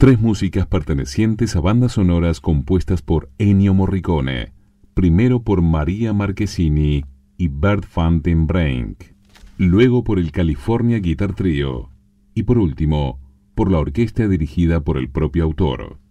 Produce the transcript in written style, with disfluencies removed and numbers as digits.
Tres músicas pertenecientes a bandas sonoras compuestas por Ennio Morricone, primero por Maria Marquezine y Bert van den Brink, luego por el California Guitar Trio y por último por la orquesta dirigida por el propio autor.